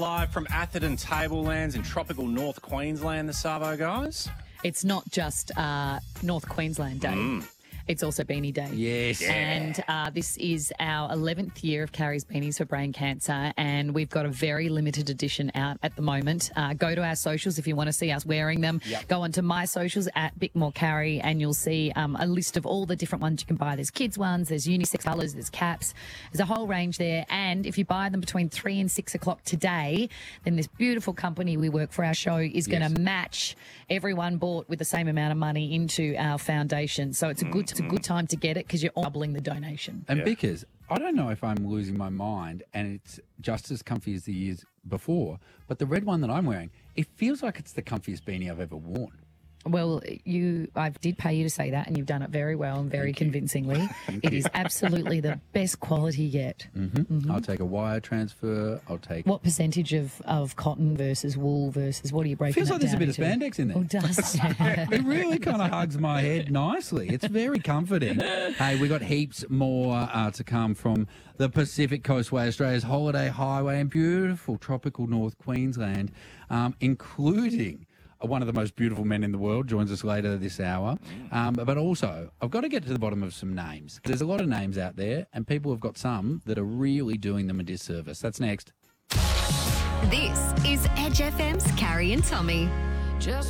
Live from Atherton Tablelands in tropical North Queensland, the Savo guys. It's not just North Queensland Day. It's also Beanie Day. Yes. And this is our 11th year of Carrie's Beanies for Brain Cancer, and we've got a very limited edition out at the moment. Go to our socials if you want to see us wearing them. Yep. Go onto my socials at Bickmore Carrie, and you'll see a list of all the different ones you can buy. There's kids ones, there's unisex colours, there's caps. There's a whole range there. And if you buy them between 3 and 6 o'clock today, then this beautiful company we work for our show is going to match everyone bought with the same amount of money into our foundation. So it's a good time to get it because you're doubling the donation. And because I don't know if I'm losing my mind and it's just as comfy as the years before, but the red one that I'm wearing, it feels like it's the comfiest beanie I've ever worn. Well, I did pay you to say that, and you've done it very well and very convincingly. It is absolutely the best quality yet. I'll take a wire transfer. I'll take... What percentage of cotton versus wool versus what are you breaking Feels that like there's a down bit of into? spandex in there. Oh, does It really kind of hugs my head nicely. It's very comforting. Hey, we got heaps more to come from the Pacific Coastway, Australia's holiday highway in beautiful tropical North Queensland, including one of the most beautiful men in the world joins us later this hour. But also, I've got to get to the bottom of some names. There's a lot of names out there, and people have got some that are really doing them a disservice. That's next. This is Edge FM's Carrie and Tommy. Just